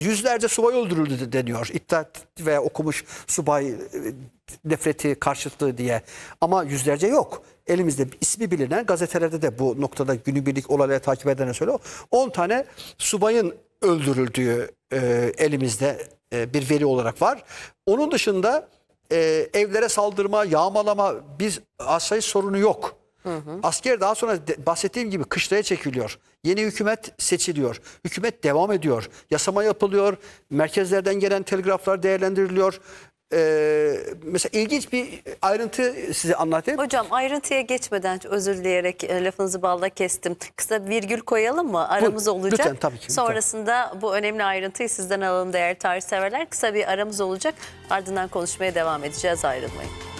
yüzlerce subay öldürüldü deniyor. İttihat ve okumuş subay nefreti karşıtlığı diye. Ama yüzlerce yok. Elimizde ismi bilinen, gazetelerde de bu noktada günübirlik olayları takip edenler söylüyor. 10 tane subayın öldürüldüğü elimizde bir veri olarak var. Onun dışında evlere saldırma, yağmalama, asayiş sorunu yok. Asker daha sonra bahsettiğim gibi kışlaya çekiliyor. Yeni hükümet seçiliyor. Hükümet devam ediyor. Yasama yapılıyor. Merkezlerden gelen telgraflar değerlendiriliyor. Mesela ilginç bir ayrıntı size anlatayım. Hocam ayrıntıya geçmeden özür dileyerek lafınızı balla kestim. Kısa virgül koyalım mı? Aramız olacak. Lütfen, tabii ki, lütfen. Sonrasında bu önemli ayrıntıyı sizden alalım değerli tarihseverler. Kısa bir aramız olacak. Ardından konuşmaya devam edeceğiz, ayrılmayın.